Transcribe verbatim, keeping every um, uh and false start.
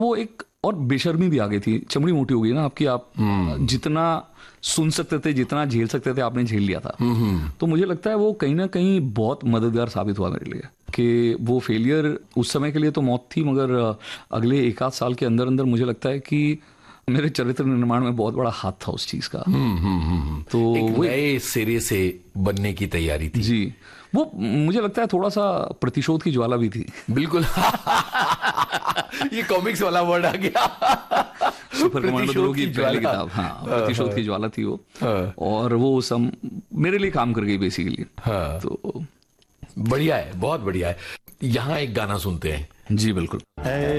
वो एक और बेशर्मी भी आ गई थी, चमड़ी मोटी हो गई ना आपकी, आप जितना सुन सकते थे, जितना झेल सकते थे, आपने झेल लिया था। तो मुझे लगता है वो कहीं ना कहीं बहुत मददगार साबित हुआ मेरे लिए, कि वो फेलियर उस समय के लिए तो मौत थी, मगर अगले एक आध साल के अंदर अंदर मुझे लगता है कि मेरे चरित्र निर्माण में बहुत बड़ा हाथ था उस चीज का। तो एक नए सिरे से बनने की तैयारी थी जी। वो मुझे लगता है थोड़ा सा प्रतिशोध की ज्वाला भी थी। बिल्कुल। ये कॉमिक्स वाला वर्ड आ गया। सुपर कमांडो की पहली किताब, हाँ, प्रतिशोध की ज्वाला थी वो। और वो सम मेरे लिए काम कर गई बेसिकली। तो बढ़िया है, बहुत बढ़िया है। यहाँ एक गाना सुनते हैं। जी बिल्कुल।